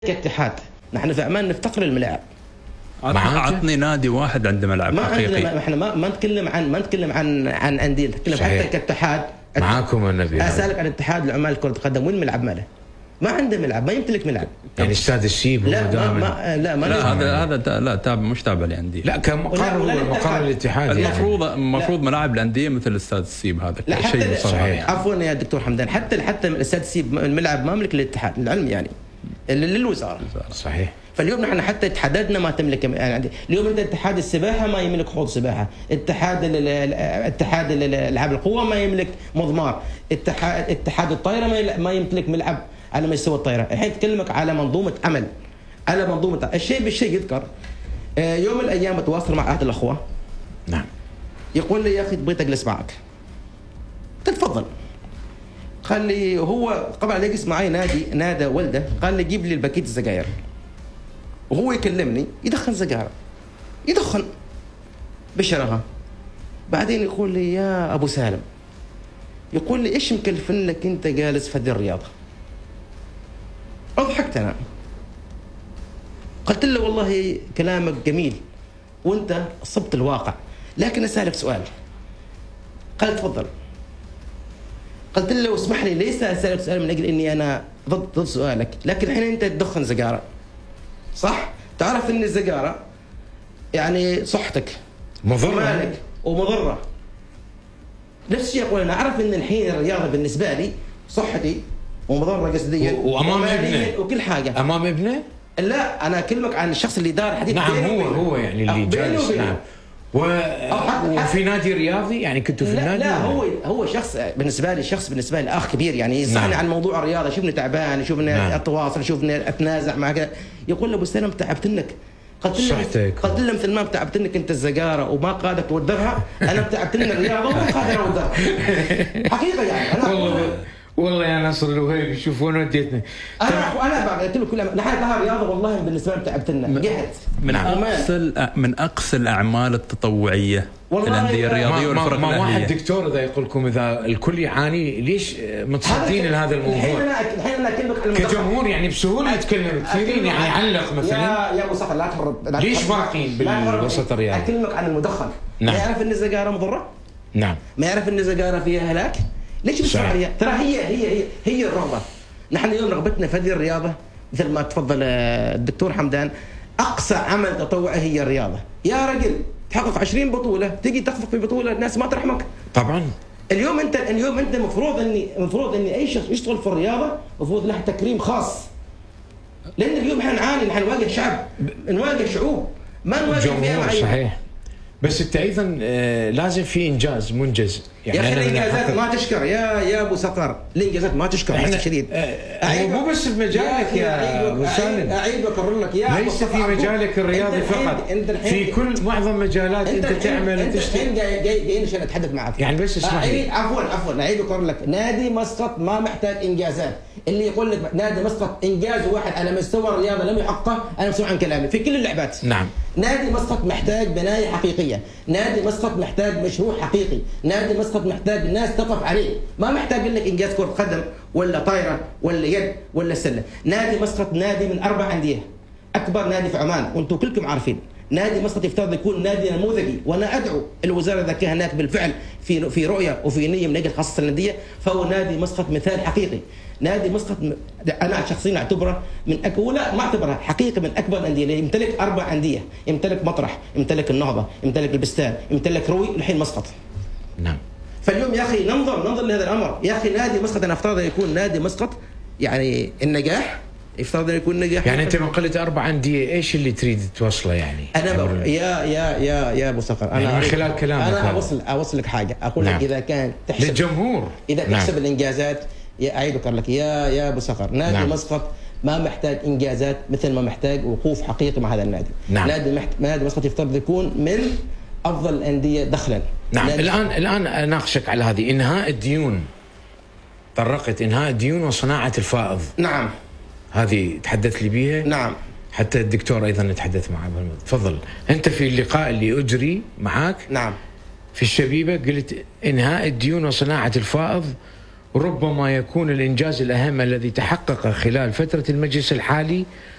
كاتحاد نحن في عمان نفتقر الملاعب. عطني نادي واحد عنده ملعب حقيقي. احنا ما نتكلم عن انديه، نتكلم حتى كاتحاد. معاكم النبي. اسالك عن الاتحاد العمال كرة القدم، وين الملعب ماله؟ ما عنده ملعب، ما يمتلك ملعب. يعني استاد السيب لا هذا تابع مش تابع للانديه. لا مقر الاتحاد. المفروض ملاعب الانديه مثل استاد السيب، هذا شيء صحيح. عفوا يا دكتور حمدان، حتى استاد السيب الملعب ما ملك للاتحاد، العلم يعني للوزاره. صحيح. فاليوم نحن حتى اتحاداتنا ما تملك، يعني اليوم انت اتحاد السباحه ما يملك حوض سباحه، اتحاد العاب القوه ما يملك مضمار، اتحاد الطائره ما يمتلك ملعب على مستوى الطائره. الحين اتكلمك على منظومه عمل، على منظومه الشيء بالشيء يذكر. يوم من الايام اتواصل مع احد الاخوه. نعم. يقول لي يا اخي بغيت اجلس معك. تفضل. قال لي هو طبعا يجلس معي نادى ولده، قال لي جيب لي الباكيت السجاير. وهو يكلمني يدخن سجارة، يدخن بشرها. بعدين يقول لي يا أبو سالم، يقول لي إيش مكلفن لك أنت جالس في هذه الرياضة؟ أضحكت أنا، قلت له والله كلامك جميل وأنت صبت الواقع، لكن أسألك سؤال. قال تفضل. قلت له اسمح لي ليس أسألك سؤال من أجل إني أنا ضد سؤالك، لكن الحين أنت تدخن سجارة صح؟ تعرف ان السجارة يعني صحتك مضرة ومضرة. نفس الشيء يقول انا اعرف ان الحين الرياضة بالنسبة لي صحتي ومضرة جسديا وامام ابنه وكل حاجة. امام ابنه؟ لا انا اكلمك عن الشخص اللي دار حديث. نعم هو يعني اللي جالس. نعم. وفي نادي رياضي يعني كنتوا في النادي؟ لا هو شخص بالنسبه لي اخ كبير يعني يسالني عن موضوع الرياضه، شوفني تعبان، شوفني اتواصل، شوفني اتنازع مع كذا. يقول له ابو سلام تعبتنك. قلت له مثل ما تعبتنك انت الزجاره وما قادر تودرها، انا تعبتني الرياضه وما قادر اودرها. حقيقه يعني انا والله يا ناصر الوهيبي شوف وين وديتنا. انا قلت له كلها نحن لها رياضه والله بالنسبه لي تعبتنا قعدت من اقصى الاعمال التطوعيه الانديه الرياضيه والفرق الاهليه. ما واحد دكتور اذا يقول لكم اذا الكل يعاني ليش متصدين لهذا الموضوع؟ الحين انا اكلمك كجمهور يعني بسهوله يتكلم كثيرين يعني يعلق مثلا يا ابو صخر لا تهرب. ليش باقين بالوسط الرياضي؟ اكلمك عن المدخن. نعم. ما يعرف ان السجاره مضره؟ نعم. ما يعرف ان السجاره فيها هلاك؟ ليش بتسمع؟ ترى هي الرغبه. نحن اليوم رغبتنا في هذه الرياضه مثل ما تفضل الدكتور حمدان، اقصى عمل تطوعي هي الرياضه. يا رجل تحقق 20 بطوله، تيجي تخفق في بطوله الناس ما ترحمك. طبعا. اليوم انت المفروض اني اي شخص يشتغل في الرياضه المفروض له تكريم خاص. لان اليوم احنا نعاني، نحن نواجه شعب، نواجه شعوب ما نواجه فيها معين. صحيح. بس انت ايضا لازم في انجاز منجز يعني. يا اخي الانجازات ما تشكر يا ابو صقر، الانجازات ما تشكر بس شديد. مو بس بمجالك يا ابو سالم، اعيد واكرر لك يا ليس في مجالك الرياضي فقط، في كل معظم مجالات انت تعمل وتشتغل. جايين عشان اتحدث معك يعني بس اسمح لي. عفوا اعيد واكرر لك. نادي مسقط ما محتاج انجازات. اللي يقول لك نادي مسقط انجاز واحد على مستوى الرياضه لم يحققه انا مسموع عن كلامي في كل اللعبات. نعم. نادي مسقط محتاج بنايه حقيقيه، نادي مسقط محتاج مشروع حقيقي، نادي مسقط محتاج ناس تقف عليه، ما محتاج لك انجاز كره قدم ولا طايره ولا يد ولا سله. نادي مسقط نادي من 4 انديه، اكبر نادي في عمان وانتم كلكم عارفين. نادي مسقط يفترض يكون نادي نموذجي، وانا ادعو الوزاره اذا كان هناك بالفعل في رؤيه وفي نيه من اجل خاصه الانديه، فهو نادي مسقط مثال حقيقي. نادي مسقط انا شخصيا اعتبره ولا ما اعتبره حقيقه من اكبر الانديه، يمتلك 4 انديه، يمتلك مطرح، يمتلك النهضه، يمتلك البستان، يمتلك روي، الحين مسقط. نعم. فاليوم يا اخي ننظر لهذا الامر. يا اخي نادي مسقط انا افترض يكون نادي مسقط يعني النجاح، يفترض ان يكون نجاح. يعني انت من قلت 4 انديه ايش اللي تريد توصله يعني؟ انا يا ابو صقر انا يعني من خلال كلامك انا اوصل لك حاجه اقول لك. اذا كان تحسب للجمهور، اذا تحسب الانجازات اعيد واكرر لك يا ابو صقر، نادي مسقط ما محتاج انجازات مثل ما محتاج وقوف حقيقي مع هذا النادي. نعم. نادي مسقط يفترض يكون من افضل الانديه دخلا. نعم. الان اناقشك على هذه انهاء الديون. طرقت انهاء الديون وصناعه الفائض. نعم. هذه تحدثت لي بيها. نعم. حتى الدكتور ايضا نتحدث معه. تفضل. انت في اللقاء اللي اجري معك نعم في الشبيبه قلت انهاء الديون وصناعه الفائض ربما يكون الإنجاز الأهم الذي تحقق خلال فترة المجلس الحالي